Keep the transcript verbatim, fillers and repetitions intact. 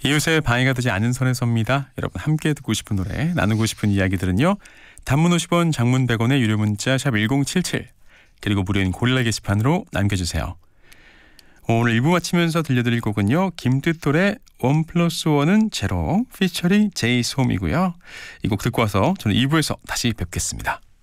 이웃의 방해가 되지 않은 선에서입니다. 여러분 함께 듣고 싶은 노래, 나누고 싶은 이야기들은요. 단문 오십 원, 장문 백 원의 유료 문자 샵 일공칠칠 그리고 무료인 고릴라 게시판으로 남겨주세요. 오늘 일 부 마치면서 들려드릴 곡은요. 김뜻돌의 원 플러스 원은 제로 피처링 제이솜이고요. 이 곡 듣고 와서 저는 이 부에서 다시 뵙겠습니다.